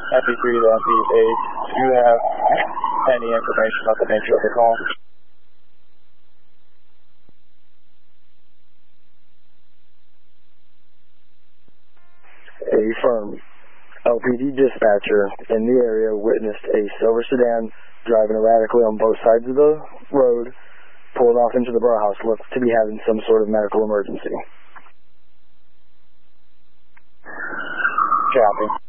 MP3 to MP8. Do you have any information about the nature of the call? Affirm. LPD dispatcher in the area witnessed a silver sedan driving erratically on both sides of the road, pulling off into the bar house, looked to be having some sort of medical emergency. Copy.